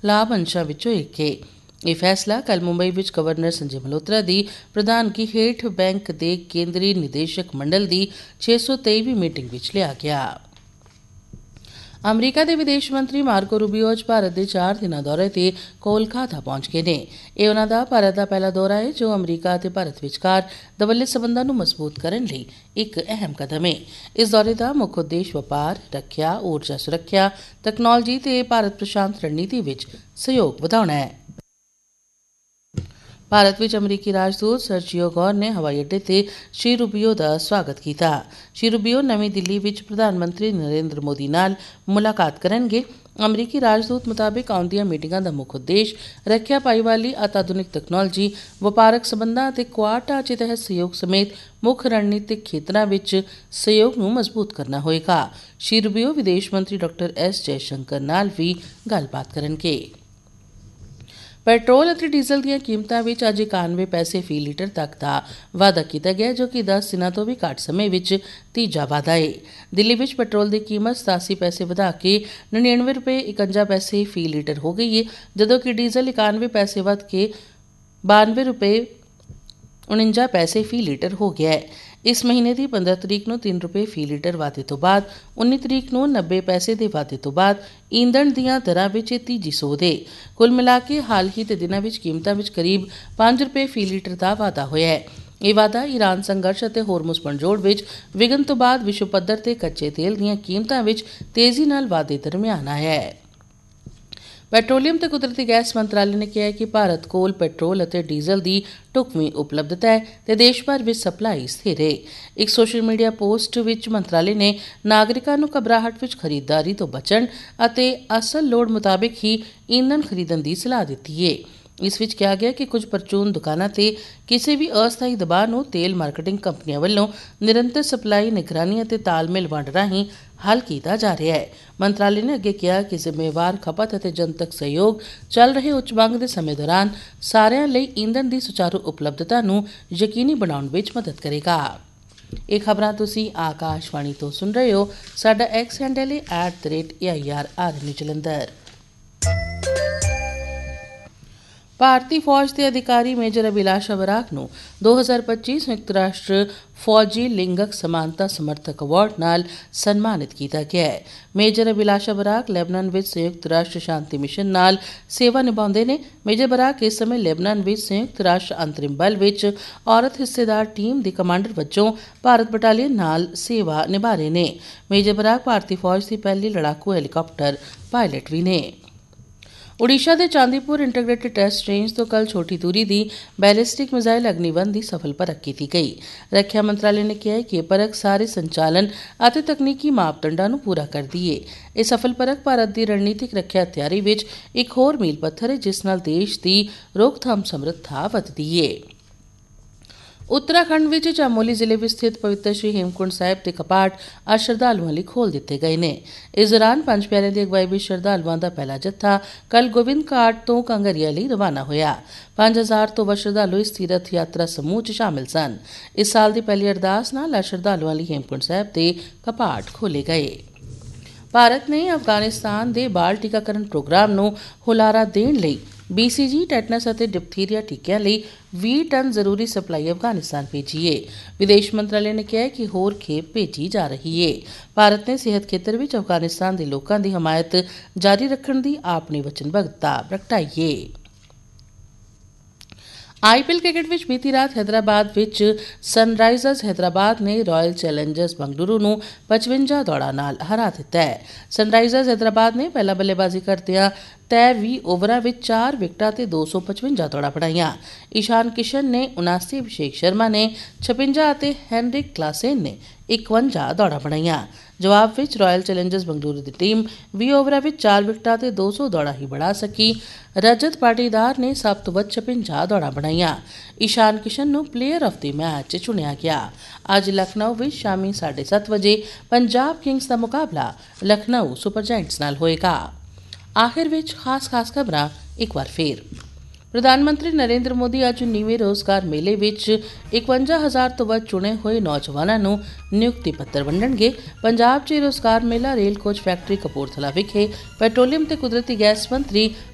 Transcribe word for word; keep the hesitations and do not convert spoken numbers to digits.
ਲਾਭ ਅੰਸ਼ਾਂ ਵਿੱਚੋਂ ਇੱਕ ਹੈ। ਇਹ ਫੈਸਲਾ ਕੱਲ੍ਹ ਮੁੰਬਈ ਵਿੱਚ ਗਵਰਨਰ ਸੰਜੇ ਮਲਹੋਤਰਾ ਦੀ ਪ੍ਰਧਾਨਗੀ ਹੇਠ ਬੈਂਕ ਦੇ ਕੇਂਦਰੀ ਨਿਦੇਸ਼ਕ ਮੰਡਲ ਦੀ ਛੇ ਸੌ ਤੇਈਵੀਂ ਮੀਟਿੰਗ ਵਿੱਚ ਲਿਆ ਗਿਆ। ਅਮਰੀਕਾ ਦੇ ਵਿਦੇਸ਼ ਮੰਤਰੀ ਮਾਰਕੋ ਰੂਬੀਓ ਅੱਜ ਭਾਰਤ ਦੇ ਚਾਰ ਦਿਨਾਂ ਦੌਰੇ ਤੇ ਕੋਲਕਾਤਾ ਪਹੁੰਚ ਗਏ ਨੇ। ਇਹ ਉਹਨਾਂ ਦਾ ਭਾਰਤ ਦਾ ਪਹਿਲਾ ਦੌਰਾ ਹੈ ਜੋ ਅਮਰੀਕਾ ਅਤੇ ਭਾਰਤ ਵਿਚਕਾਰ ਦਵੱਲੇ ਸਬੰਧਾਂ ਨੂੰ ਮਜ਼ਬੂਤ ਕਰਨ ਲਈ ਇੱਕ ਅਹਿਮ ਕਦਮ ਹੈ। ਇਸ ਦੌਰੇ ਦਾ ਮੁੱਖ ਉਦੇਸ਼ ਵਪਾਰ, ਰੱਖਿਆ, ਊਰਜਾ ਸੁਰੱਖਿਆ, ਤਕਨਾਲੋਜੀ ਤੇ ਭਾਰਤ ਪ੍ਰਸ਼ਾਂਤ ਰਣਨੀਤੀ ਵਿੱਚ ਸਹਿਯੋਗ ਵਧਾਉਣਾ ਹੈ। ਭਾਰਤ ਵਿੱਚ ਅਮਰੀਕੀ ਰਾਜਦੂਤ ਸਰਜੀਓ ਗੌਰ ਨੇ ਹਵਾਈ ਅੱਡੇ ਤੇ ਸ਼੍ਰੀ ਰੂਬੀਓ ਦਾ ਸਵਾਗਤ ਕੀਤਾ। ਸ਼੍ਰੀ ਰੂਬੀਓ ਨਵੀਂ ਦਿੱਲੀ ਵਿੱਚ ਪ੍ਰਧਾਨ ਮੰਤਰੀ ਨਰਿੰਦਰ ਮੋਦੀ ਨਾਲ ਮੁਲਾਕਾਤ ਕਰਨਗੇ। ਅਮਰੀਕੀ ਰਾਜਦੂਤ ਮੁਤਾਬਿਕ ਆਉਂਦੀਆਂ ਮੀਟਿੰਗਾਂ ਦਾ ਮੁੱਖ ਉਦੇਸ਼ ਰੱਖਿਆ ਭਾਈਵਾਲੀ, ਅਤਿਆਧੁਨਿਕ ਤਕਨਾਲੋਜੀ, ਵਪਾਰਕ ਸਬੰਧਾਂ ਅਤੇ ਕੁਆਡ ਢਾਂਚੇ ਤਹਿਤ ਸਹਿਯੋਗ ਸਮੇਤ ਮੁੱਖ ਰਣਨੀਤਿਕ ਖੇਤਰਾਂ ਵਿੱਚ ਸਹਿਯੋਗ ਨੂੰ ਮਜ਼ਬੂਤ ਕਰਨਾ ਹੋਏਗਾ। ਸ਼੍ਰੀ ਰੂਬੀਓ ਵਿਦੇਸ਼ ਮੰਤਰੀ ਡਾਕਟਰ ਐਸ ਜੈਸ਼ੰਕਰ ਨਾਲ ਵੀ ਗੱਲਬਾਤ ਕਰਨਗੇ। ਪੈਟਰੋਲ ਅਤੇ ਡੀਜ਼ਲ ਦੀਆਂ ਕੀਮਤਾਂ ਵਿੱਚ ਅੱਜ ਇਕਾਨਵੇਂ ਪੈਸੇ ਫੀ ਲੀਟਰ ਤੱਕ ਦਾ ਵਾਧਾ ਕੀਤਾ ਗਿਆ, ਜੋ ਕਿ ਦਸ ਦਿਨਾਂ ਤੋਂ ਵੀ ਘੱਟ ਸਮੇਂ ਵਿੱਚ ਤੀਜਾ ਵਾਧਾ ਹੈ। ਦਿੱਲੀ ਵਿੱਚ ਪੈਟਰੋਲ ਦੀ ਕੀਮਤ ਸਤਾਸੀ ਪੈਸੇ ਵਧਾ ਕੇ ਨੜਿਨਵੇਂ ਰੁਪਏ ਇਕਵੰਜਾ ਪੈਸੇ ਫੀ ਲੀਟਰ ਹੋ ਗਈ ਹੈ, ਜਦੋਂ ਕਿ ਡੀਜ਼ਲ ਇਕਾਨਵੇਂ ਪੈਸੇ ਵੱਧ ਕੇ ਬਾਨਵੇਂ ਰੁਪਏ ਉਣੰਜਾ ਪੈਸੇ ਫੀ ਲੀਟਰ ਹੋ ਗਿਆ ਹੈ। ਇਸ ਮਹੀਨੇ ਦੀ ਪੰਦਰਾਂ ਤਰੀਕ ਨੂੰ ਤਿੰਨ ਰੁਪਏ ਫੀ ਲੀਟਰ ਵਾਧੇ ਤੋਂ ਬਾਅਦ ਉੱਨੀ ਤਰੀਕ ਨੂੰ ਨੱਬੇ ਪੈਸੇ ਦੇ ਵਾਧੇ ਤੋਂ ਬਾਅਦ ਈਂਧਣ ਦੀਆਂ ਦਰਾਂ ਵਿੱਚ ਇਹ ਤੀਜੀ ਸੋਧ ਹੈ। ਕੁੱਲ ਮਿਲਾ ਕੇ ਹਾਲ ਹੀ ਦੇ ਦਿਨਾਂ ਵਿੱਚ ਕੀਮਤਾਂ ਵਿੱਚ ਕਰੀਬ ਪੰਜ ਰੁਪਏ ਫੀ ਲੀਟਰ ਦਾ ਵਾਧਾ ਹੋਇਆ ਹੈ। ਇਹ ਵਾਧਾ ਈਰਾਨ ਸੰਘਰਸ਼ ਅਤੇ ਹੋਰਮੁਜ਼ ਵਣਜੋੜ ਵਿੱਚ ਵਿਘਨ ਤੋਂ ਬਾਅਦ ਵਿਸ਼ਵ ਪੱਧਰ ਤੇ ਕੱਚੇ ਤੇਲ ਦੀਆਂ ਕੀਮਤਾਂ ਵਿੱਚ ਤੇਜ਼ੀ ਨਾਲ ਵਾਧੇ ਦਰਮਿਆਨ ਆਇਆ ਹੈ। ਪੈਟਰੋਲੀਅਮ ਤੇ ਕੁਦਰਤੀ ਗੈਸ ਮੰਤਰਾਲੇ ਨੇ ਕਿਹਾ ਕਿ ਭਾਰਤ ਕੋਲ ਪੈਟਰੋਲ ਅਤੇ ਡੀਜ਼ਲ ਦੀ ਢੁਕਵੀਂ ਉਪਲਬਧਤਾ ਹੈ ਤੇ ਦੇਸ਼ ਭਰ ਵਿੱਚ ਸਪਲਾਈ ਸਥਿਰ ਹੈ। ਇੱਕ ਸੋਸ਼ਲ ਮੀਡੀਆ ਪੋਸਟ ਵਿੱਚ ਮੰਤਰਾਲੇ ਨੇ ਨਾਗਰਿਕਾਂ ਨੂੰ ਘਬਰਾਹਟ ਵਿੱਚ ਖਰੀਦਦਾਰੀ ਤੋਂ ਬਚਣ ਅਤੇ ਅਸਲ ਲੋੜ ਮੁਤਾਬਿਕ ਹੀ ਈਂਧਣ ਖਰੀਦਣ ਦੀ ਸਲਾਹ ਦਿੱਤੀ ਹੈ। ਇਸ ਵਿੱਚ ਕਿਹਾ ਗਿਆ ਕਿ ਕੁਝ ਪਰਚੂਨ ਦੁਕਾਨਾਂ ਤੇ ਕਿਸੇ ਵੀ ਅਸਥਾਈ ਦਬਾਅ ਨੂੰ ਤੇਲ ਮਾਰਕੀਟਿੰਗ ਕੰਪਨੀਆਂ ਵੱਲੋਂ ਨਿਰੰਤਰ ਸਪਲਾਈ, ਨਿਗਰਾਨੀ ਅਤੇ ਤਾਲਮੇਲ ਵੰਡ ਰਾਹੀਂ ਹੱਲ ਕੀਤਾ ਜਾ ਰਿਹਾ ਹੈ। ਮੰਤਰਾਲੇ ਨੇ ਅੱਗੇ ਕਿਹਾ ਕਿ ਜ਼ਿੰਮੇਵਾਰ ਖਪਤ ਅਤੇ ਜਨਤਕ ਸਹਿਯੋਗ ਚੱਲ ਰਹੇ ਉੱਚ ਮੰਗ ਦੇ ਸਮੇਂ ਦੌਰਾਨ ਸਾਰਿਆਂ ਲਈ ਈਂਧਣ ਦੀ ਸੁਚਾਰੂ ਉਪਲਬਧਤਾ ਨੂੰ ਯਕੀਨੀ ਬਣਾਉਣ ਵਿੱਚ ਮਦਦ ਕਰੇਗਾ। ਇਹ ਖਬਰਾਂ ਤੁਸੀਂ ਆਕਾਸ਼ਵਾਣੀ ਤੋਂ ਸੁਣ ਰਹੇ ਹੋ। ਸਾਡਾ ਐਕਸ ਹੈਂਡਲ ਹੈ at the rate A I R R new Jalandhar. ਭਾਰਤੀ ਫੌਜ ਦੇ ਅਧਿਕਾਰੀ ਮੇਜਰ ਅਭਿਲਾਸ਼ਾ ਬਰਾਕ ਨੂੰ ਦੋ ਹਜ਼ਾਰ ਪੱਚੀ ਸੰਯੁਕਤ ਰਾਸ਼ਟਰ ਫੌਜੀ ਲਿੰਗਕ ਸਮਾਨਤਾ ਸਮਰਥਕ ਅਵਾਰਡ ਨਾਲ ਸਨਮਾਨਿਤ ਕੀਤਾ ਗਿਆ ਹੈ। ਮੇਜਰ ਅਭਿਲਾਸ਼ਾ ਬਰਾਕ ਲੈਬਨਾਨ ਵਿੱਚ ਸੰਯੁਕਤ ਰਾਸ਼ਟਰ ਸ਼ਾਂਤੀ ਮਿਸ਼ਨ ਨਾਲ ਸੇਵਾ ਨਿਭਾਉਂਦੇ ਨੇ। ਮੇਜਰ ਬਰਾਕ ਇਸ ਸਮੇਂ ਲੈਬਨਾਨ ਵਿੱਚ ਸੰਯੁਕਤ ਰਾਸ਼ਟਰ ਅੰਤਰਿਮ ਬਲ ਵਿੱਚ ਔਰਤ ਹਿੱਸੇਦਾਰ ਟੀਮ ਦੇ ਕਮਾਂਡਰ ਵਜੋਂ ਭਾਰਤ ਬਟਾਲੀਅਨ ਨਾਲ ਸੇਵਾ ਨਿਭਾ ਰਹੇ ਨੇ। ਮੇਜਰ ਬਰਾਕ ਭਾਰਤੀ ਫੌਜ ਦੀ ਪਹਿਲੀ ਲੜਾਕੂ ਹੈਲੀਕਾਪਟਰ ਪਾਇਲਟ ਵੀ ਨੇ। ओडिशा के चांदीपुर इंटीग्रेटेड टेस्ट रेंज तो कल छोटी दूरी की बैलिस्टिक मिसाइल अग्निवन की सफल परख की गई। रक्षा मंत्रालय ने कहा कि यह परख सारे संचालन और तकनीकी मापदंडों को पूरा करती है। यह सफल परख भारत की रणनीतिक रक्षा तैयारी में एक होर मील पत्थर है, जिस नाल देश की रोकथाम समर्था वधदी है। उत्तराखंड में चमोली जिले में स्थित पवित्र श्री हेमकुंड साहिब के कपाट आज श्रद्धालुओं लिए खोल दिए गए हैं। इस दौरान पंज प्यारिਆਂ की अगवाई में श्रद्धालुओं का पहला जत्था कल गोविंद घाट तो कांगरिया लिए रवाना होया। पांच हज़ार तो वध श्रद्धालु इस तीर्थ यात्रा समूह च शामिल सन। इस साल की पहली अरदास नाल श्रद्धालुओं लिए हेमकुंड साहिब के कपाट खोले गए। भारत ने अफगानिस्तान के बाल टीकाकरण प्रोग्राम ਨੂੰ ਹੁਲਾਰਾ ਦੇਣ ਲਈ बी सी जी टैटनस और डिप्थीरिया टीकों ਲਈ बीस टन जरूरी सप्लाई अफगानिस्तान भेजी है। विदेश मंत्रालय ने कहा कि होर खेप भेजी जा रही है। भारत ने सेहत खेतर में अफगानिस्तान के लोगों की हमायत जारी रखने की अपनी वचनबद्धता प्रगटाई है। आई पी एल क्रिकेट में बीती रात हैदराबाद विच सनराइजर्स हैदराबाद ने रॉयल चैलेंजर्स बंगलुरु नूं पचवंजा दौड़ां नाल हरा दिता है। सनराइजर्स हैदराबाद ने पहला बल्लेबाजी करदिआं तय बीस ओवरां विच चार विकटां ते दो सौ पचवंजा दौड़ां बनाईआं। ईशान किशन ने उनासी, अभिषेक शर्मा ने छप्पन ते हैनरिक क्लासेन ने इकवंजा दौड़ां बनाईआं। जवाब विच रॉयल चैलेंजर्स बंगलुरु की टीम बीस ओवरां विच चार विकटां ते दो सौ दौड़ां ही बना सकी। रजत पाटीदार ने सब तो वध छप्पन दौड़ां बनाईआं। ईशान किशन नूं प्लेयर ऑफ द मैच चुनिया गया। अज लखनऊ में शामी साढ़े सत्त बजे पंजाब किंग्स का मुकाबला लखनऊ सुपर जायंट्स नाल होएगा। आखिर विच खास खास खबरां एक बार फिर। प्रधानमंत्री नरेंद्र मोदी अज नीवें रोजगार मेले विच इकवंजा हज़ार तो वध चुने हुए नौजवानों नूं नियुक्ति पत्र वंडणगे। पंजाब च रोजगार मेला रेल कोच फैक्टरी कपूरथला विखे पेट्रोलियम ते कुदरती गैस मंत्री